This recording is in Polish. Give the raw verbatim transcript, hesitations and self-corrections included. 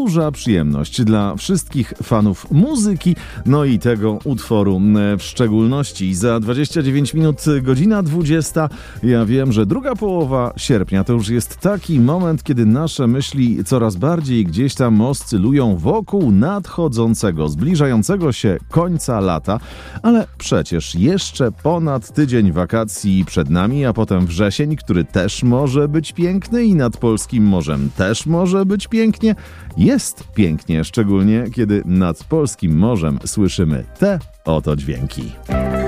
Duża przyjemność dla wszystkich fanów muzyki, no i tego utworu w szczególności. Za dwadzieścia dziewięć minut, godzina dwudziesta. Ja wiem, że druga połowa sierpnia to już jest taki moment, kiedy nasze myśli coraz bardziej gdzieś tam oscylują wokół nadchodzącego, zbliżającego się końca lata, ale przecież jeszcze ponad tydzień wakacji przed nami, a potem wrzesień, który też może być piękny i nad polskim morzem też może być pięknie. Jest pięknie, szczególnie kiedy nad polskim morzem słyszymy te oto dźwięki.